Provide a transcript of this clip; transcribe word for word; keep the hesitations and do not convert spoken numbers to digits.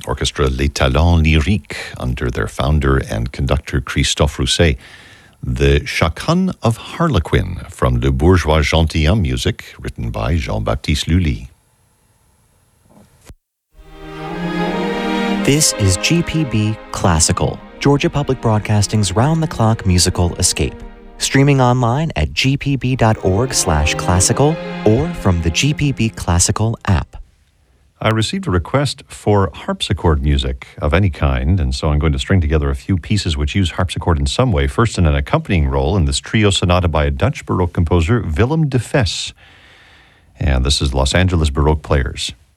orchestra Les Talents Lyriques under their founder and conductor Christophe Rousset. The Chaconne of Harlequin from Le Bourgeois Gentilhomme music, written by Jean-Baptiste Lully. This is G P B Classical, Georgia Public Broadcasting's round-the-clock musical escape. Streaming online at g p b dot org slash classical or from the G P B Classical app. I received a request for harpsichord music of any kind, and so I'm going to string together a few pieces which use harpsichord in some way, first in an accompanying role in this trio sonata by a Dutch Baroque composer, Willem de Vess. And this is Los Angeles Baroque Players.